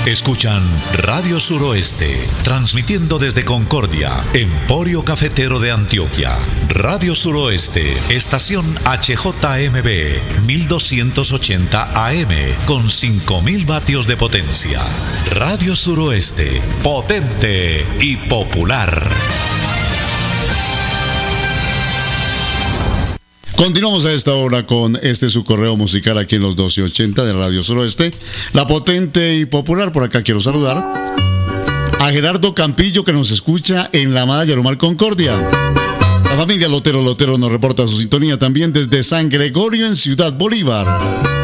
Escuchan Radio Suroeste, transmitiendo desde Concordia, Emporio Cafetero de Antioquia. Radio Suroeste, estación HJMB, 1280 AM, con 5000 vatios de potencia. Radio Suroeste, potente y popular. Continuamos a esta hora con su correo musical aquí en los 1280 de Radio Suroeste, la potente y popular. Por acá quiero saludar a Gerardo Campillo, que nos escucha en la amada Yarumal, Concordia. La familia Lotero nos reporta su sintonía también desde San Gregorio, en Ciudad Bolívar.